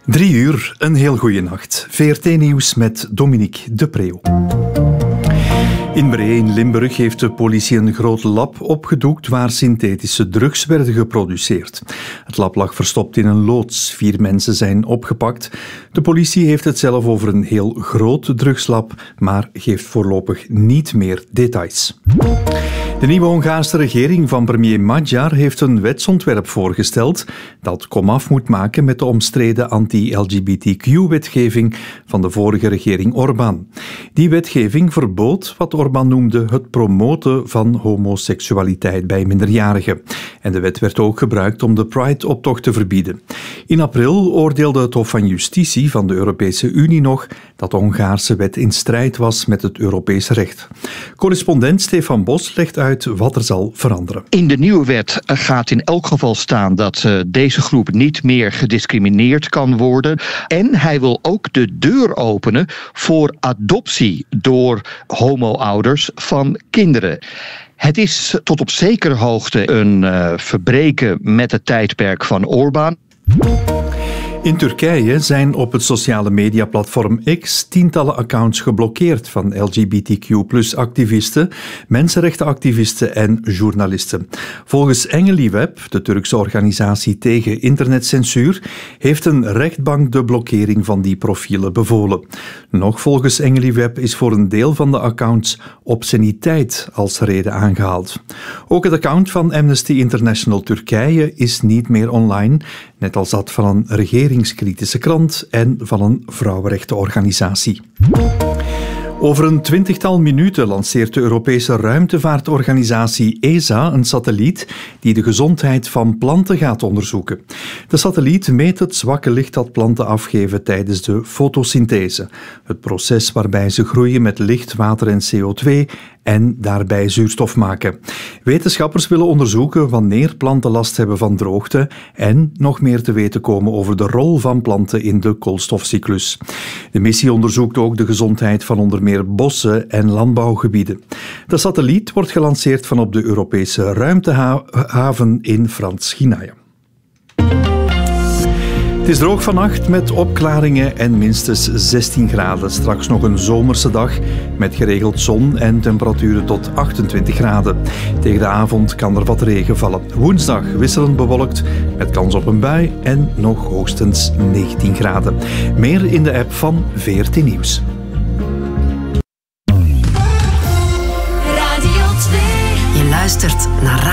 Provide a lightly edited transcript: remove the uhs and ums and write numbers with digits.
3 uur, een heel goede nacht. VRT-nieuws met Dominique de Preeuw. In Bree in Limburg heeft de politie een groot lab opgedoekt waar synthetische drugs werden geproduceerd. Het lab lag verstopt in een loods. 4 mensen zijn opgepakt. De politie heeft het zelf over een heel groot drugslab, maar geeft voorlopig niet meer details. De nieuwe Hongaarse regering van premier Magyar heeft een wetsontwerp voorgesteld dat komaf moet maken met de omstreden anti-LGBTQ-wetgeving van de vorige regering Orbán. Die wetgeving verbood wat Orbán noemde het promoten van homoseksualiteit bij minderjarigen. En de wet werd ook gebruikt om de Pride-optocht te verbieden. In april oordeelde het Hof van Justitie van de Europese Unie nog dat de Hongaarse wet in strijd was met het Europese recht. Correspondent Stefan Bos legt uit wat er zal veranderen. In de nieuwe wet gaat in elk geval staan dat deze groep niet meer gediscrimineerd kan worden. En hij wil ook de deur openen voor adoptie door homo-ouders van kinderen. Het is tot op zekere hoogte een verbreken met het tijdperk van Orbán. In Turkije zijn op het sociale mediaplatform X tientallen accounts geblokkeerd van LGBTQ+-activisten, mensenrechtenactivisten en journalisten. Volgens Engeliweb, de Turkse organisatie tegen internetcensuur, heeft een rechtbank de blokkering van die profielen bevolen. Nog volgens Engeliweb is voor een deel van de accounts obsceniteit als reden aangehaald. Ook het account van Amnesty International Turkije is niet meer online, net als dat van een regeringskritische krant en van een vrouwenrechtenorganisatie. Over een 20-tal minuten lanceert de Europese ruimtevaartorganisatie ESA een satelliet die de gezondheid van planten gaat onderzoeken. De satelliet meet het zwakke licht dat planten afgeven tijdens de fotosynthese, het proces waarbij ze groeien met licht, water en CO2 en daarbij zuurstof maken. Wetenschappers willen onderzoeken wanneer planten last hebben van droogte en nog meer te weten komen over de rol van planten in de koolstofcyclus. De missie onderzoekt ook de gezondheid van onder meer bossen en landbouwgebieden. De satelliet wordt gelanceerd vanop de Europese ruimtehaven in Frans-Guiana. Het is droog vannacht met opklaringen en minstens 16 graden. Straks nog een zomerse dag met geregeld zon en temperaturen tot 28 graden. Tegen de avond kan er wat regen vallen. Woensdag wisselend bewolkt met kans op een bui en nog hoogstens 19 graden. Meer in de app van VRT Nieuws. Radio 2. Je luistert naar